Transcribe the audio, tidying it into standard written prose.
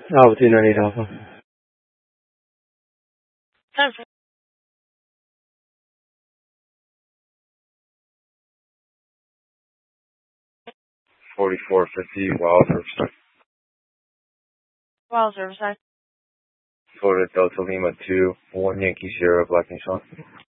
Altitude 98 Alpha. 4450 Wild Riverside. Wild Riverside. Florida Delta Lima 2, 1 Yankee Sierra Black and Sean.